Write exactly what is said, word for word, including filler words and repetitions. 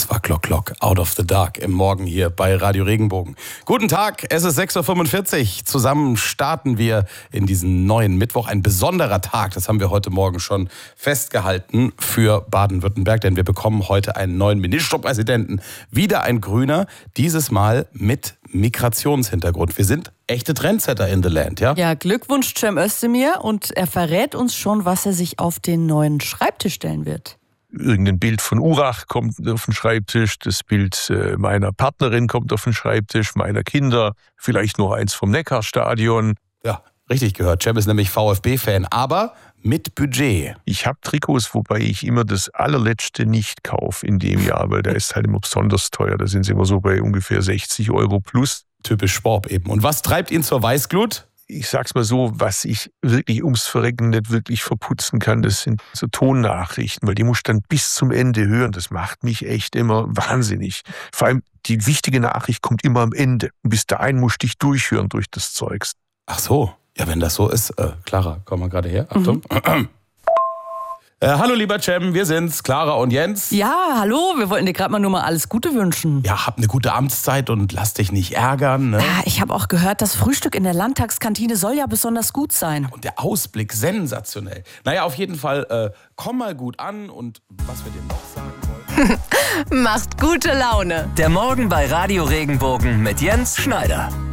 Das war Glock Glock, Out of the Dark im Morgen hier bei Radio Regenbogen. Guten Tag, es ist sechs Uhr fünfundvierzig. Zusammen starten wir in diesen neuen Mittwoch. Ein besonderer Tag, das haben wir heute Morgen schon festgehalten für Baden-Württemberg. Denn wir bekommen heute einen neuen Ministerpräsidenten. Wieder ein Grüner, dieses Mal mit Migrationshintergrund. Wir sind echte Trendsetter in the Land, ja? Ja, Glückwunsch Cem Özdemir. Und er verrät uns schon, was er sich auf den neuen Schreibtisch stellen wird. Irgendein Bild von Urach kommt auf den Schreibtisch, das Bild meiner Partnerin kommt auf den Schreibtisch, meiner Kinder, vielleicht noch eins vom Neckarstadion. Ja, richtig gehört. Cem ist nämlich VfB-Fan, aber mit Budget. Ich habe Trikots, wobei ich immer das allerletzte nicht kaufe in dem Jahr, weil der ist halt immer besonders teuer. Da sind sie immer so bei ungefähr sechzig Euro plus. Typisch Schwab eben. Und was treibt ihn zur Weißglut? Ich sag's mal so, was ich wirklich ums Verrecken nicht wirklich verputzen kann, das sind so Tonnachrichten, weil die muss ich dann bis zum Ende hören. Das macht mich echt immer wahnsinnig. Vor allem die wichtige Nachricht kommt immer am Ende. Und bis dahin musst du dich durchhören durch das Zeugs. Ach so, ja, wenn das so ist. Äh, Clara, komm mal gerade her. Achtung. Mhm. Äh, hallo lieber Cem, wir sind's, Clara und Jens. Ja, hallo, wir wollten dir gerade mal nur mal alles Gute wünschen. Ja, hab eine gute Amtszeit und lass dich nicht ärgern. Ne? Ja, ich habe auch gehört, das Frühstück in der Landtagskantine soll ja besonders gut sein. Und der Ausblick sensationell. Naja, auf jeden Fall, äh, komm mal gut an und was wir dir noch sagen wollen. Macht gute Laune. Der Morgen bei Radio Regenbogen mit Jens Schneider.